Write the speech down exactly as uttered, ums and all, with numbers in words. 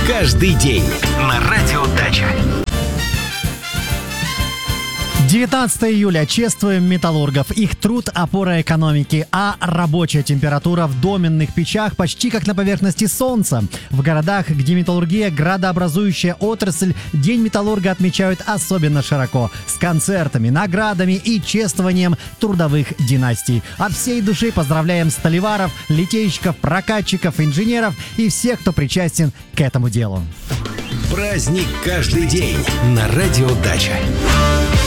каждый день. На Радио Дача. девятнадцатого июля. Чествуем металлургов. Их труд – опора экономики, а рабочая температура в доменных печах почти как на поверхности Солнца. В городах, где металлургия – градообразующая отрасль, День металлурга отмечают особенно широко – с концертами, наградами и чествованием трудовых династий. От всей души поздравляем сталеваров, литейщиков, прокатчиков, инженеров и всех, кто причастен к этому делу. Праздник каждый день. На Радио Дача.